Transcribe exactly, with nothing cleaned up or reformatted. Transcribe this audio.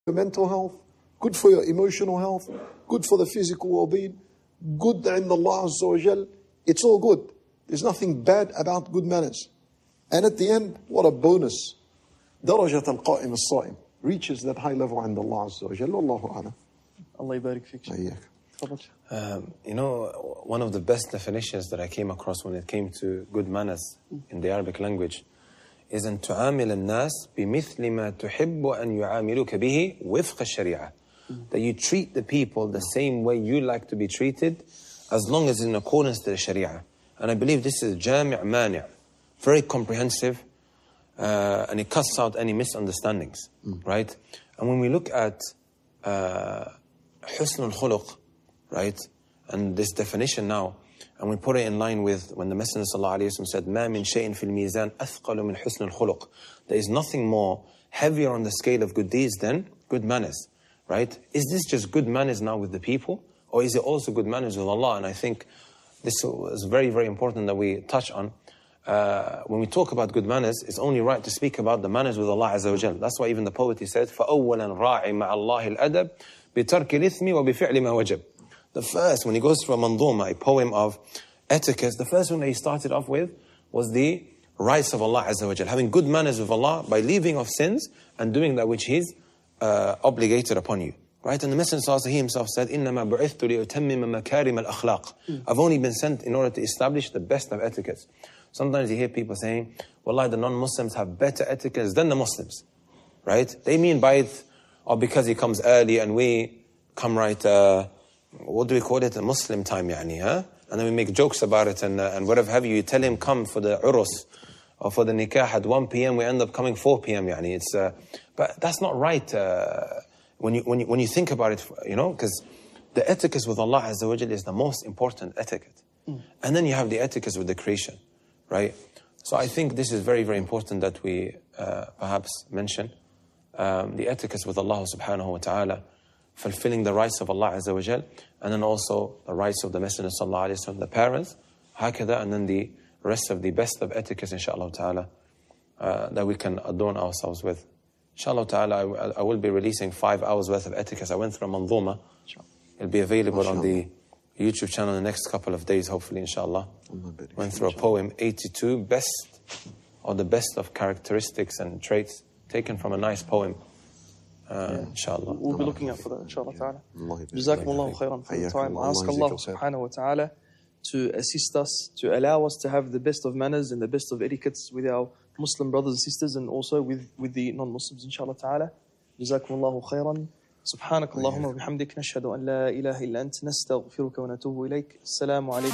your mental health, good for your emotional health, good for the physical well-being, good in Allah Azza wa Jal. It's all good. There's nothing bad about good manners. And at the end, what a bonus. درجة القائم الصائم reaches that high level عند الله عز وجل. والله أعلم. Allah يبارك فيك. أياك. Um, you know, one of the best definitions that I came across when it came to good manners in the Arabic language is أن تعامل الناس بمثل ما تحب أن يعاملوك به وفق الشريعة. That you treat the people the same way you like to be treated, as long as it's in accordance to the Sharia. And I believe this is jami' mani', very comprehensive, uh, and it cuts out any misunderstandings, mm. right? And when we look at uh, husn al-khuluq, right, and this definition now, and we put it in line with when the Messenger sallallahu alaihi wasallam said, "Ma min shay'in fil mizan athqalu min husn al-khuluq." There is nothing more heavier on the scale of good deeds than good manners, right? Is this just good manners now with the people, or is it also good manners with Allah? And I think this is very, very important that we touch on. Uh, when we talk about good manners, it's only right to speak about the manners with Allah Azza wa Jal. That's why even the poet, he said, فَأَوَّلًا رَاعِ مَعَ اللَّهِ الْأَدَبِ بِتَرْكِ الْإِثْمِ وَبِفِعْلِ مَا وَجَبْ. The first, when he goes through a manduma, a poem of etiquette, the first one that he started off with was the rights of Allah Azza wa Jal. Having good manners with Allah by leaving of sins and doing that which He's uh, obligated upon you. Right? And the Messenger he himself said, إِنَّمَا بُعِثْتُ لِأُتَمِّمَ مَكَارِمَ الْأَخْلَاقِ. I've only been sent in order to establish the best of etiquettes. Sometimes you hear people saying, Wallahi, the non-Muslims have better etiquettes than the Muslims. Right? They mean by it, or because he comes early and we come right, uh, what do we call it? A Muslim time, yani, huh? And then we make jokes about it and, uh, and whatever have you. You tell him come for the urus or for the nikah at one p.m. We end up coming four p.m. Yani. It's, uh, but that's not right. Uh, When you, when you, when you think about it, you know, because the etiquette with Allah Azza wa Jal is the most important etiquette. Mm. And then you have the etiquette with the creation, right? So I think this is very, very important that we uh, perhaps mention um, the etiquette with Allah subhanahu wa ta'ala, fulfilling the rights of Allah Azza wa Jal, and then also the rights of the Messenger sallallahu alayhi wa sallam, the parents, hakada, and then the rest of the best of etiquette, inshaAllah ta'ala, uh, that we can adorn ourselves with. Inshallah ta'ala, I, I will be releasing five hours worth of etiquette. I went through a manduma. It'll be available on the YouTube channel in the next couple of days, hopefully, inshallah. Went through a poem, eighty-two best, or the best of characteristics and traits, taken from a nice poem, uh, yeah. inshallah. We'll be looking out for that, inshallah ta'ala. Jazakumullahu khairan for the time. I ask Allah subhanahu wa ta'ala to assist us, to allow us to have the best of manners and the best of etiquettes with our Muslim brothers and sisters, and also with, with the non-Muslims, inshallah ta'ala. Jazakumullahu khairan. Subhanakallahumma wa bihamdik. Nashhadu an la ilaha illa ant. Nastaghfiruka wa natubu ilayk. Assalamu alaykum.